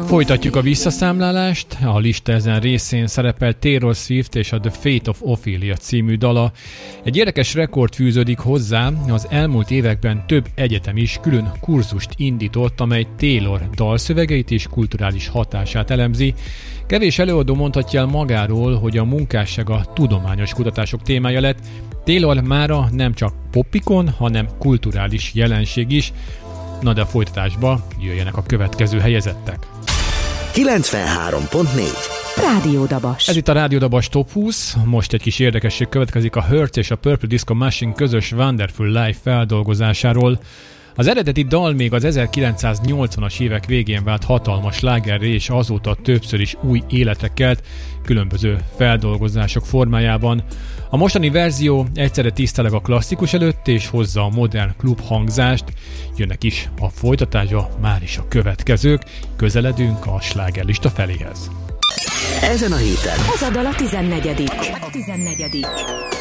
Folytatjuk a visszaszámlálást. A lista ezen részén szerepel Taylor Swift és a The Fate of Ophelia című dala. Egy érdekes rekord fűződik hozzá, az elmúlt években több egyetem is külön kurzust indított, amely Taylor dalszövegeit és kulturális hatását elemzi. Kevés előadó mondhatja el magáról, hogy a munkássága tudományos kutatások témája lett. Taylor mára nem csak popikon, hanem kulturális jelenség is. Na de a folytatásba jöjjenek a következő helyezettek. 93.4 Rádió Dabas. Ez itt a Rádió Dabas Top 20. Most egy kis érdekesség következik a Hurts és a Purple Disco Machine közös Wonderful Life feldolgozásáról. Az eredeti dal még az 1980-as évek végén vált hatalmas slágerré, és azóta többször is új életre kelt, különböző feldolgozások formájában. A mostani verzió egyszerre tiszteleg a klasszikus előtt, és hozza a modern klub hangzást. Jönnek is a folytatásba már is a következők. Közeledünk a slágerlista feléhez. Ezen a héten ez a dal a 14.